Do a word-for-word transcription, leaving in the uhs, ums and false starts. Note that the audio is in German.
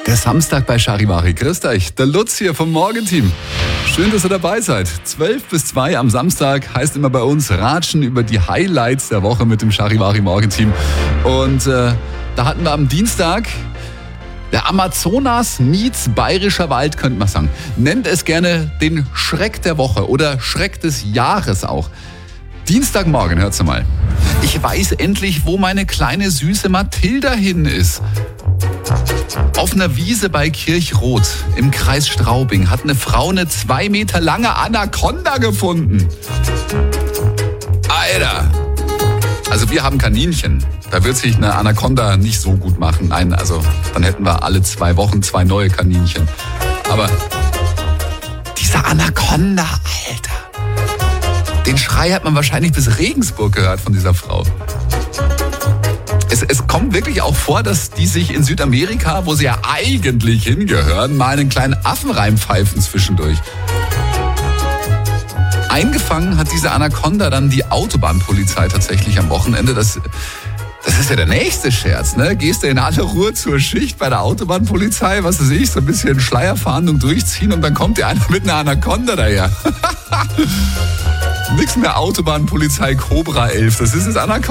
Der Samstag bei Charivari. Grüßt euch, der Lutz hier vom Morgenteam. Schön, dass ihr dabei seid. zwölf bis zwei am Samstag heißt immer bei uns Ratschen über die Highlights der Woche mit dem Charivari Morgenteam. Und äh, da hatten wir am Dienstag der Amazonas meets Bayerischer Wald, könnte man sagen. Nennt es gerne den Schreck der Woche oder Schreck des Jahres auch. Dienstagmorgen, hört's mal. Ich weiß endlich, wo meine kleine süße Mathilda hin ist. Auf einer Wiese bei Kirchroth im Kreis Straubing hat eine Frau eine zwei Meter lange Anaconda gefunden. Alter! Also wir haben Kaninchen. Da wird sich eine Anaconda nicht so gut machen. Nein, also dann hätten wir alle zwei Wochen zwei neue Kaninchen. Aber diese Anaconda, Alter. Den Schrei hat man wahrscheinlich bis Regensburg gehört von dieser Frau. Es, es kommt wirklich auch vor, dass die sich in Südamerika, wo sie ja eigentlich hingehören, mal einen kleinen Affen reinpfeifen zwischendurch. Eingefangen hat diese Anaconda dann die Autobahnpolizei tatsächlich am Wochenende. Das, das ist ja der nächste Scherz, ne? Gehst du in aller Ruhe zur Schicht bei der Autobahnpolizei, was weiß ich, so ein bisschen Schleierfahndung durchziehen und dann kommt dir einer mit einer Anaconda daher. Nix mehr Autobahnpolizei Cobra elf, das ist es Anaconda.